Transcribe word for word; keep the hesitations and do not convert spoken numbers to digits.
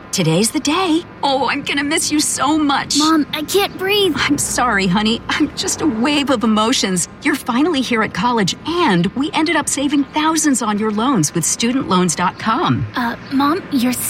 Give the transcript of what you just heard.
Today's the day. Oh, I'm gonna miss you so much. Mom, I can't breathe. I'm sorry, honey. I'm just a wave of emotions. You're finally here at college, and we ended up saving thousands on your loans with student loans dot com. Uh, Mom, you're